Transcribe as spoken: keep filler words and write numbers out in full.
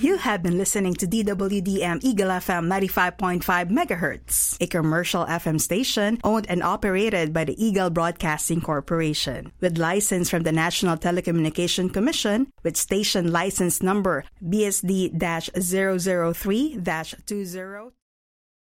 You have been listening to D W D M Eagle F M ninety-five point five megahertz, a commercial F M station owned and operated by the Eagle Broadcasting Corporation, with license from the National Telecommunication Commission, with station license number B S D zero zero three dash two zero.